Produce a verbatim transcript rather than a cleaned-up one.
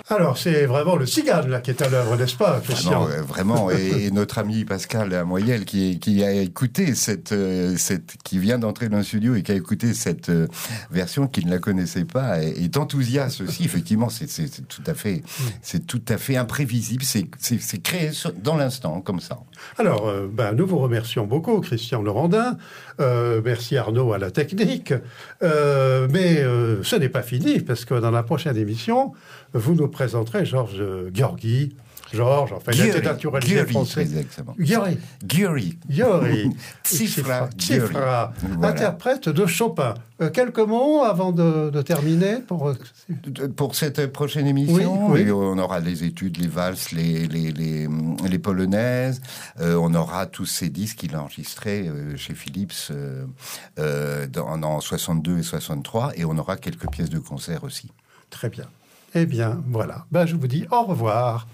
Alors, c'est vraiment le cigane là qui est à l'œuvre, n'est-ce pas, Christian? Ah non, vraiment. Et, et notre ami Pascal Amoyel, qui, qui a écouté cette, euh, cette, qui vient d'entrer dans le studio et qui a écouté cette euh, version, qui ne la connaissait pas, est, est enthousiaste aussi. Effectivement, c'est, c'est, c'est tout à fait, c'est tout à fait imprévisible. C'est, c'est, c'est créé dans l'instant, comme ça. Alors, euh, ben, nous vous remercions beaucoup, Christian Laurendin. Euh, merci Arnaud à la technique. Euh, mais euh, ce n'est pas fini, parce que dans la prochaine émission, vous nous présenterez Georges Gheorghi. Georges, enfin, il était naturalisé français. Gheorghi. Gheorghi. Gheorghi. Tsifra. Tsifra. Interprète de Chopin. Euh, quelques mots avant de, de terminer pour... pour cette prochaine émission. Oui, oui. On aura les études, les valses, les, les, les, les polonaises. Euh, on aura tous ces disques qu'il a enregistrés euh, chez Philips euh, euh, dans, en soixante-deux et soixante-trois. Et on aura quelques pièces de concert aussi. Très bien. Eh bien, voilà. Ben, je vous dis au revoir.